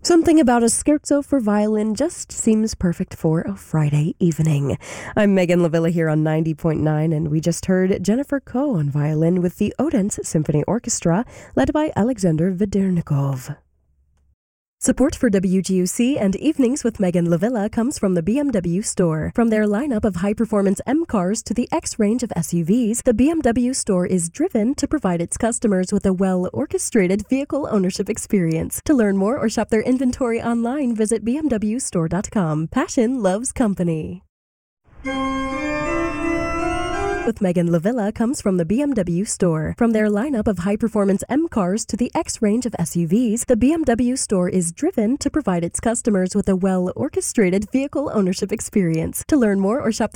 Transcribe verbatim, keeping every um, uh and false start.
Something about a scherzo for violin just seems perfect for a Friday evening. I'm Megan Lavilla here on ninety point nine, and we just heard Jennifer Koh on violin with the Odense Symphony Orchestra, led by Alexander Vedernikov. Support for W G U C and Evenings with Megan Lavilla comes from the B M W store. From their lineup of high-performance M cars to the X range of S U Vs, the B M W store is driven to provide its customers with a well-orchestrated vehicle ownership experience. To learn more or shop their inventory online, visit b m w store dot com. Passion loves company. With Megan Lavilla comes from the B M W store. From their lineup of high-performance M cars to the X range of S U Vs, the B M W store is driven to provide its customers with a well-orchestrated vehicle ownership experience. To learn more or shop